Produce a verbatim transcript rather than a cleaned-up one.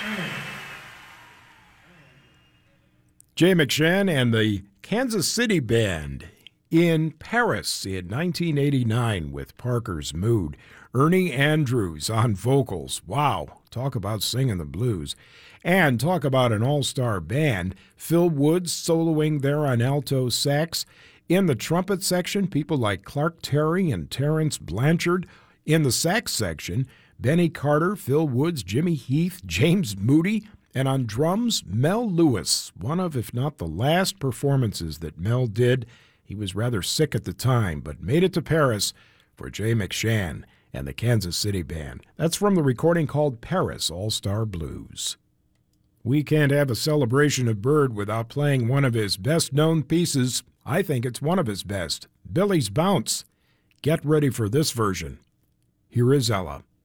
Jay McShann and the Kansas City Band in Paris in nineteen eighty-nine with Parker's Mood. Ernie Andrews on vocals. Wow, talk about singing the blues. And talk about an all-star band. Phil Woods soloing there on alto sax. In the trumpet section, people like Clark Terry and Terrence Blanchard. In the sax section, Benny Carter, Phil Woods, Jimmy Heath, James Moody. And on drums, Mel Lewis, one of, if not the last performances that Mel did. He was rather sick at the time, but made it to Paris for Jay McShann and the Kansas City Band. That's from the recording called Paris All-Star Blues. We can't have a celebration of Bird without playing one of his best-known pieces. I think it's one of his best, Billy's Bounce. Get ready for this version. Here is Ella.